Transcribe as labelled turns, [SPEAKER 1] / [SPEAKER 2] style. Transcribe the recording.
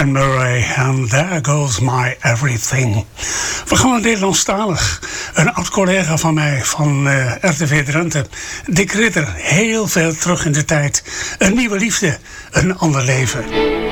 [SPEAKER 1] Anne Murray, and There Goes My Everything. We gaan naar Nederlandstalig. Een oud-collega van mij van RTV Drenthe, Dick Ritter, heel veel terug in de tijd. Een nieuwe liefde, een ander leven.